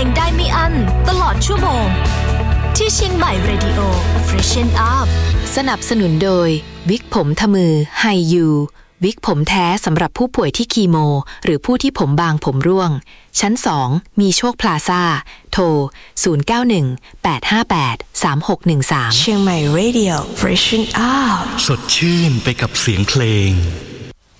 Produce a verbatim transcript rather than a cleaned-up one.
งได้ไม่อั้นตลอดชั่วโมงที่เชียงใหม่ Radio Freshen Up สนับสนุนโดยวิกผมทมือไฮยูวิกผมแท้สำหรับผู้ป่วยที่คีโมหรือผู้ที่ผมบางผมร่วงชั้นสองมีโชคพลาซ่าโทรศูนย์ เก้า หนึ่ง แปด ห้า แปด สาม หก หนึ่ง สามเชียงใหม่ Radio Freshen Up สดชื่นไปกับเสียงเพลง